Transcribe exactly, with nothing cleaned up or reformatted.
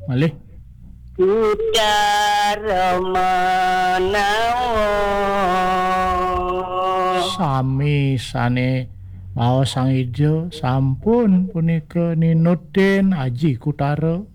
malih Udara menawa sami sane waos sang ijo sampun punika Ninudin Aji Kutaro